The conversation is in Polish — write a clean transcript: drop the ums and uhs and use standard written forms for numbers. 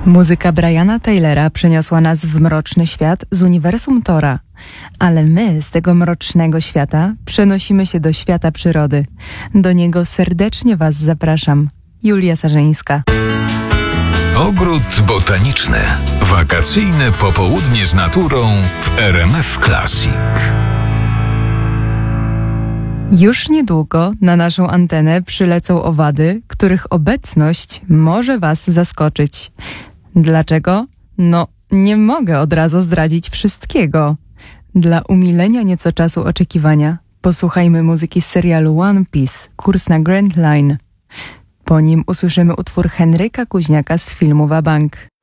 Muzyka Briana Taylora przeniosła nas w mroczny świat z uniwersum Tora. Ale my z tego mrocznego świata przenosimy się do świata przyrody. Do niego serdecznie Was zapraszam. Julia Sarzyńska. Ogród botaniczny. Wakacyjne popołudnie z naturą w RMF Classic. Już niedługo na naszą antenę przylecą owady, których obecność może Was zaskoczyć. Dlaczego? No, nie mogę od razu zdradzić wszystkiego. Dla umilenia nieco czasu oczekiwania posłuchajmy muzyki z serialu One Piece, Kurs na Grand Line. Po nim usłyszymy utwór Henryka Kuźniaka z filmu Wabank.